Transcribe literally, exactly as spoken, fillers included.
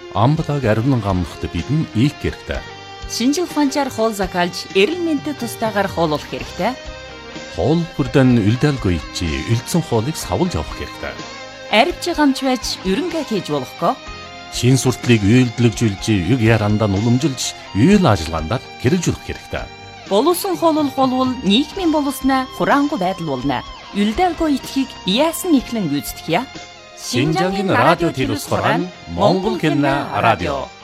амбалаг аривнан гамнахт бидэн ийх хэрэгтэй. Шинжил ухаанчаар хоол закалж, эрэл мэндэд тустаагаар хооллох хэрэгтэй. Хоол бүрдэн үлдээлгүй чи үлдсэн хоолыг савлж авах хэрэгтэй. Арибч гамч байж ерөнгээ хийж болохгүй. Шин суртлыг үйлдэлжүүлж, юг ярандаа уламжилж, үйл ажиллагаанд хэрэгжүүлэх хэрэгтэй. Боловсон хооллох болвол нийгмийн боловснаа хураангуй байдал болно. Үлдээлгүй итгэхийг яасан ихлэн гүйцэтгэе. Шинжангийн радио телевиз хорон Монгол хэлний радио.